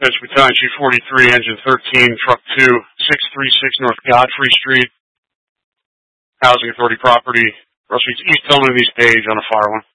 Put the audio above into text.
Dispatch Battalion 243, Engine 13, Truck 2, 636 North Godfrey Street, Housing Authority property, Russell East Tillman and East Page on a fire one.